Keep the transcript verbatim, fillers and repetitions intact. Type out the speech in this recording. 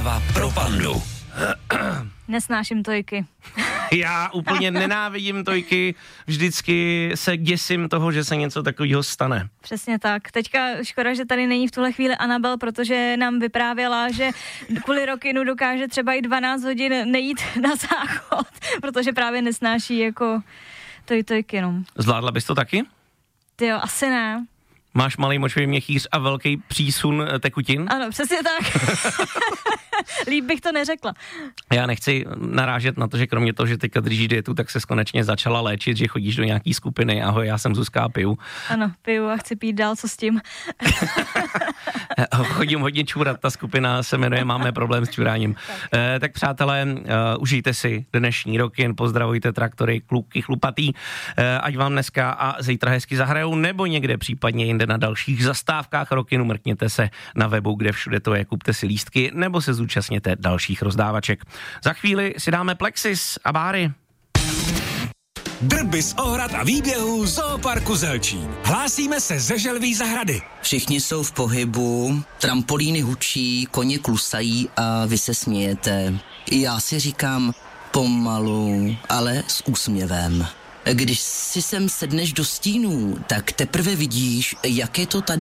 Pro pandu. Nesnáším tojky. Já úplně nenávidím tojky, vždycky se děsím toho, že se něco takového stane. Přesně tak. Teďka škoda, že tady není v tuhle chvíli Anabel, protože nám vyprávěla, že kvůli Rockinu dokáže třeba i dvanáct hodin nejít na záchod, protože právě nesnáší jako toj tojky, no. Zvládla bys to taky? Tyjo, asi ne. Máš malý močový měchýř a velký přísun tekutin? Ano, přesně tak. Líp bych to neřekla. Já nechci narážet na to, že kromě toho, že teďka držíš dietu, tak se konečně začala léčit, že chodíš do nějaký skupiny. Ahoj, já jsem Zuzka a piju. Ano, piju a chci pít dál, co s tím. Chodím hodně čůrat, ta skupina se jmenuje Máme problém s čuráním. tak. Eh, tak přátelé, uh, užijte si dnešní Rockin, pozdravujte traktory, kluky chlupatý, eh, ať vám dneska a zítra hezky zahrajou, nebo někde případně jinde na dalších zastávkách Rockinu, mrkněte se na webu, kde všude to je, kupte si lístky, nebo se zúčastněte dalších rozdávaček. Za chvíli si dáme Plexis a Báry. Drby z ohrad a výběhů Zooparku Zelčín. Hlásíme se ze Želví zahrady. Všichni jsou v pohybu, trampolíny hučí, koně klusají a vy se smějete. Já si říkám pomalu, ale s úsměvem. Když si sem sedneš do stínů, tak teprve vidíš, jak je to tady